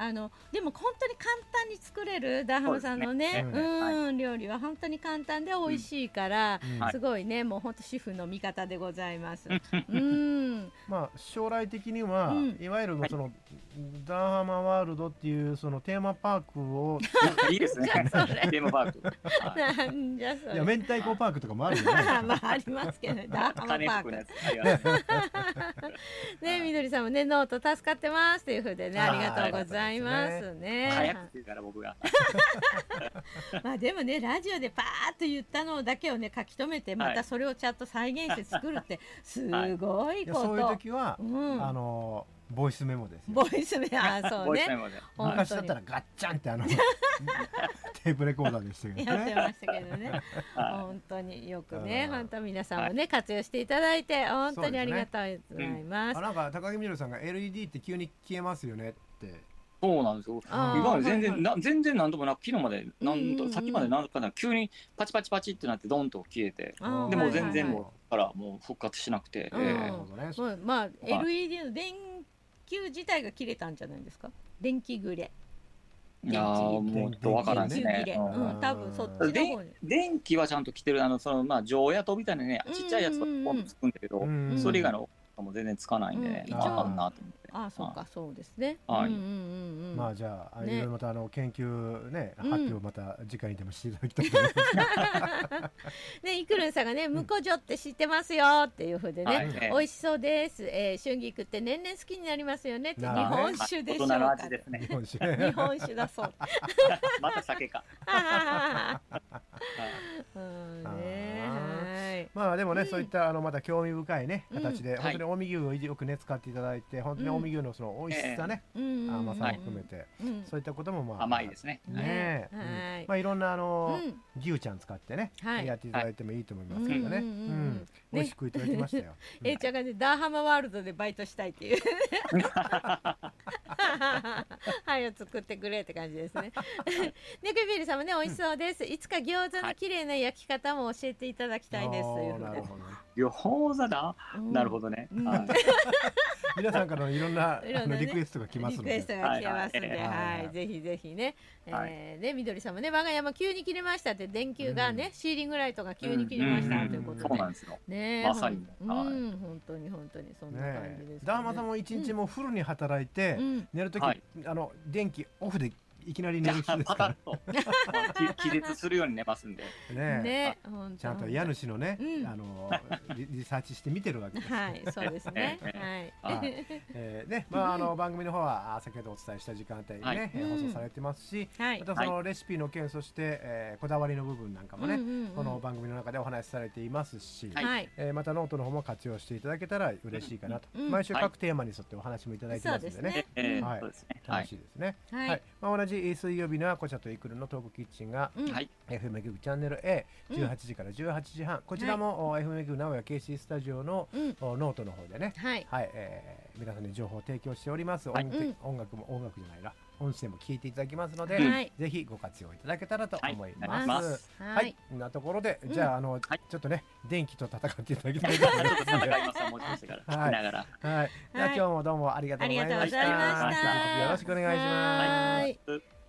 でも本当に簡単に作れるダーハマさんのね、料理は本当に簡単で美味しいから、すごいね、もう本当主婦の味方でございます。 まあ将来的には、いわゆるそのダーハマワールドっていうそのテーマパークをいいですね。テーマパーク。 なんじゃそれ。 いや明太子パークとかもあるよね。 まあありますけど、ダーハマパーク。ね、みどりさんもね、ノート助かってますっていう風でね、ありがとうございますね。 早く言うから僕が。 まあでもね、ラジオでパーッと言ったのだけをね書き留めて、またそれをちゃんと再現して作るってすごいこと。 そういう時はボイスメモですよ。 ボイスメモ、そうね。 昔だったらガッチャンってテープレコーダーでしたけどね。 やってましたけどね。本当によくね、本当皆さんもね活用していただいて本当にありがとうございます。 なんか高木みどりさんが LED って急に消えますよねって。 そうなんですよ。今まで全然なんともなく、昨日までさっきまでなんか急にパチパチパチってなってドンと消えて、でも全然もうからもう復活しなくて。 まあ LED の電球自体が切れたんじゃないですか。電気グレ。 いやもうわからんですね。 多分そっちの方に。 電気はちゃんと来てる、常夜灯みたいなね、ちっちゃいやつはポンとつくんだけど、それ以外のも全然つかないんでね、あかんなと思って。 そうか、そうですね。 まあじゃあいろいろまた研究ね発表また次回にでもしていただきたいと思います。 ね、イクルンさんがね、ムコジョって知ってますよっていうふうでね、美味しそうです。春菊って年々好きになりますよねって。日本酒でしょうか。日本酒だそう。 また酒か。 まあでもね、そういったまた興味深いね形で本当に近江牛をよくね使っていただいて、本当に近江牛のその美味しさね、甘さも含めてそういったこともまあ甘いですね。 まあいろんな牛ちゃん使ってねやっていただいてもいいと思いますけどね。美味しくいただきましたよ。 ちゃんがね、ダーハマワールドでバイトしたいっていうはいを作ってくれって感じですね。ね、クビールさんもね、美味しそうです。いつか餃子の綺麗な焼き方も教えていただきたいですということで。 餃子だ。なるほどね。 皆さんからのいろんなリクエストが来ますので。 リクエストが来ますので、はい、ぜひぜひね。ね、みどりさんもね、我が家も急に切れましたって、電球がね、シーリングライトが急に切れましたということで。 そうなんですよ。 ね、 まさに。 本当にそんな感じです。 ダーマさんも一日もフルに働いて、寝るとき電気オフでいきなり寝る人ですから。 気絶するように寝ますんで。 ね、ちゃんと家主のね、リサーチして見てるわけです。 はい、そうですね。はい。 ね、まあ番組の方は先ほどお伝えした時間帯にね放送されてますし、またそのレシピの件、そしてこだわりの部分なんかもね、この番組の中でお話しされていますし、またノートの方も活用していただけたら嬉しいかなと。毎週各テーマに沿ってお話もいただいてますんでね。はい、楽しいですね。はい。同じ水曜日のこちらとイクルのトークキッチンが FM 局チャンネル A18 時から18時半、こちらも FM 局名古屋 KC スタジオのノートの方でね、皆さんに情報を提供しております。音楽じゃないな、音声も聞いていただきますので、ぜひご活用いただけたらと思います。はい、こんなところでじゃあちょっとね電気と戦っていただきたいと思います。はい。じゃあ今日もどうもありがとうございました。よろしくお願いします。